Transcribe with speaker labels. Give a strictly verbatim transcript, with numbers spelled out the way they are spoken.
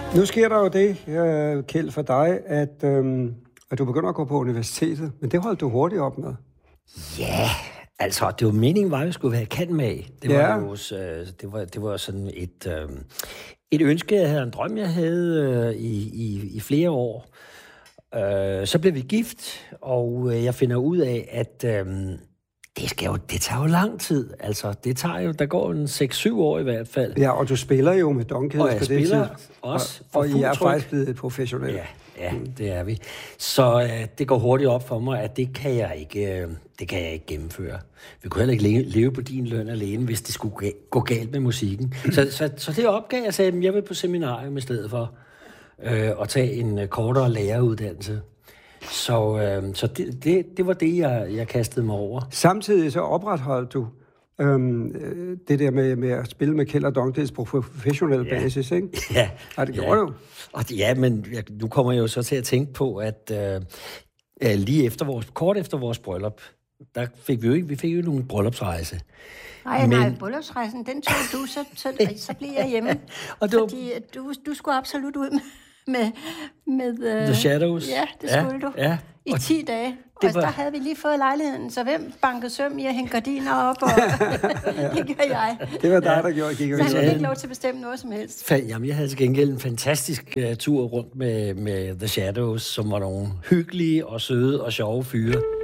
Speaker 1: Nu sker der jo det, uh, Kjeld, for dig, at, um, at du begynder at gå på universitetet. Men det holdt du hurtigt op med.
Speaker 2: Ja, altså, det var meningen, var, at vi skulle være candmag. Det
Speaker 1: Ja.
Speaker 2: var jo uh, det var, det var sådan et, uh, et ønske, jeg havde, en drøm, jeg havde uh, i, i, i flere år. Uh, så blev vi gift, og uh, jeg finder ud af, at uh, det, skal jo, det tager jo lang tid. Altså, det tager jo, der går en seks syv år i hvert fald.
Speaker 1: Ja, og du spiller jo med Donkey.
Speaker 2: Og jeg
Speaker 1: på det
Speaker 2: spiller
Speaker 1: tid.
Speaker 2: også
Speaker 1: Og, og I er
Speaker 2: tryk.
Speaker 1: faktisk blevet professionelle.
Speaker 2: Ja, ja, det er vi. Så øh, det går hurtigt op for mig, at det kan jeg ikke, øh, det kan jeg ikke gennemføre. Vi kunne heller ikke leve, leve på din løn alene, hvis det skulle ga- gå galt med musikken. Så, så, så det opgav jeg, sagde, at jeg vil på seminarium i stedet for øh, at tage en øh, kortere læreruddannelse. Så, øh, så det, det, det var det, jeg, jeg kastede mig over.
Speaker 1: Samtidig så opretholdt du øhm, det der med, med at spille med Kjeld og Donkeys på professionel ja. basis, ikke?
Speaker 2: Ja.
Speaker 1: Ja, det gjorde
Speaker 2: ja.
Speaker 1: du.
Speaker 2: Og det, ja, men jeg, nu kommer jeg jo så til at tænke på, at øh, lige efter vores, kort efter vores bryllup, der fik vi jo ikke, vi fik jo nogle bryllupsrejse.
Speaker 3: Nej, men... nej, bryllupsrejsen, den tog du, så, så, så blev jeg hjemme.
Speaker 2: Og det var...
Speaker 3: Fordi du, du skulle absolut ud med... med, med uh...
Speaker 2: The Shadows.
Speaker 3: Ja, det
Speaker 2: ja,
Speaker 3: skulle du.
Speaker 2: Ja.
Speaker 3: I ti dage. Og var... der havde vi lige fået lejligheden, så hvem bankede søm i at hænge gardiner op? Og... det gjorde jeg.
Speaker 1: Det var dig, der gjorde gik.
Speaker 3: Så han havde ikke lov til at bestemme noget som helst.
Speaker 2: Jamen, jeg havde til gengæld en fantastisk uh, tur rundt med, med The Shadows, som var nogle hyggelige og søde og sjove fyre.